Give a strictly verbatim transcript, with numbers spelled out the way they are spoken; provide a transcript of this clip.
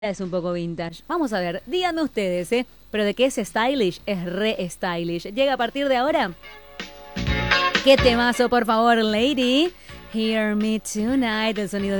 Es un poco vintage. Vamos a ver, díganme ustedes, ¿eh? Pero de qué es stylish, es re stylish. Llega a partir de ahora. ¿Qué temazo, por favor, lady? Hear me tonight, el sonido de